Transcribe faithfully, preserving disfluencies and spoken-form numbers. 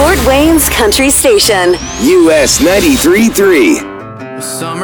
Fort Wayne's Country Station. U S ninety-three point three. Summer